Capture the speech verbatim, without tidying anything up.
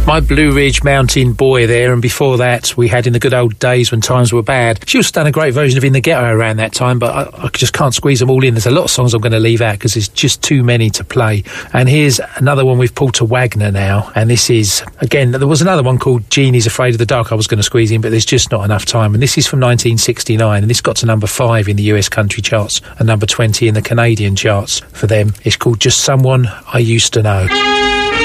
My Blue Ridge Mountain Boy there, and before that we had In the Good Old Days When Times Were Bad. She also done a great version of In the Ghetto around that time, but I, I just can't squeeze them all in. There's a lot of songs I'm going to leave out because there's just too many to play. And here's another one with Porter Wagner now, and this is, again, there was another one called Jeannie's Afraid of the Dark I was going to squeeze in, but there's just not enough time. And this is from nineteen sixty-nine, and this got to number five in the U S country charts and number twenty in the Canadian charts for them. It's called Just Someone I Used to Know.